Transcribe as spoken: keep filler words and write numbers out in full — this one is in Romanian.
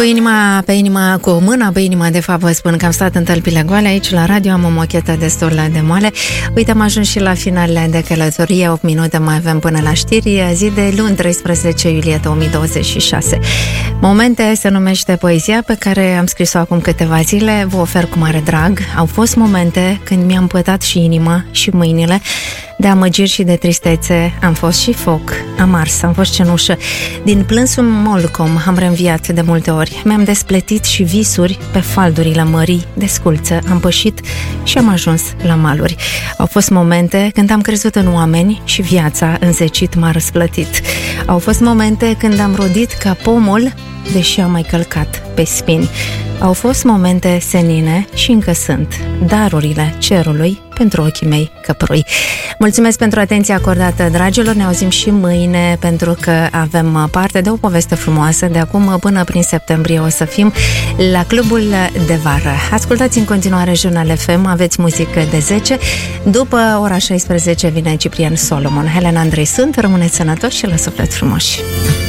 Cu inima pe inima, cu mâna pe inima, de fapt vă spun că am stat în tălpile goale aici la radio, am o mochetă destul de moale. Uite, am ajuns și la finalele de călătorie, opt minute mai avem până la știri, zi de luni, treisprezece iulie două mii douăzeci și șase. Momente se numește poezia pe care am scris-o acum câteva zile, vă ofer cu mare drag. Au fost momente când mi-am pătat și inima și mâinile, de amăgiri și de tristețe, am fost și foc, am ars, am fost cenușă. Din plânsul molcom am reînviat de multe ori, mi-am despletit și visuri pe faldurile mării, de sculță am pășit și am ajuns la maluri. Au fost momente când am crezut în oameni și viața înzecit m-a răsplătit. Au fost momente când am rodit ca pomul, deși am mai călcat pe spini. Au fost momente senine și încă sunt darurile cerului pentru ochii mei căprui. Mulțumesc pentru atenția acordată, dragilor, ne auzim și mâine pentru că avem parte de o poveste frumoasă. De acum până prin septembrie o să fim la Clubul de Vară. Ascultați în continuare Jurnal F M, aveți muzică de zece. După ora șaisprezece vine Ciprian Solomon. Helena Andrei sunt, rămâneți sănătoși și la suflet frumoși.